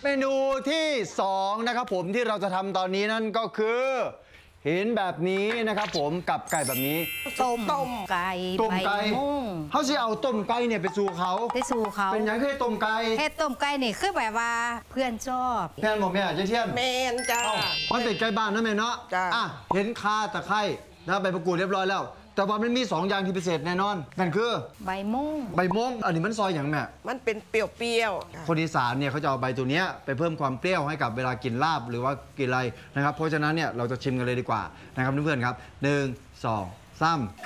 เมนูที่2นะครับผมที่เราจะทำตอนนี้นั่นก็คือ เห็นแบบนี้นะครับผมกับไก่แบบนี้ต้มไก่ต้มไก่ใบมุ่งเขาสิเอาต้มไก่เนี่ยไปสู่เขาไปสู่เขาเป็นอย่างที่ต้มไก่เฮ็ดต้มไก่นี่คือแบบว่าเพื่อนชอบแม่นบอกแม่เจ๊เทียนแมนจ้าเอ้ามันเป็นไก่บ้านนะแม่เนาะจ้ะอ่ะเห็นคาตะไคร้นะใบมะกรูดเรียบร้อยแล้ว แต่ว่ามันมี2อย่างที่พิเศษแน่นอนนั่นคือใบมุ่งใบม่วงอันนี้มันซอยอย่างแม่มันเป็นเปรี้ยวๆคนอีสานเนี่ยเขาจะเอาใบตัวเนี้ยไปเพิ่มความเปรี้ยวให้กับเวลากินลาบหรือว่ากินอะไรนะครับเพราะฉะนั้นเนี่ยเราจะชิมกันเลยดีกว่านะครับเพื่อนๆครับ1 2 3